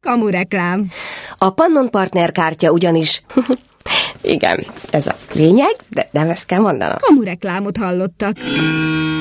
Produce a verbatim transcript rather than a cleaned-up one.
Kamureklám. A Pannon Partner kártya ugyanis... Igen, ez a lényeg, de nem ezt kell mondanom. Kamureklámot hallottak.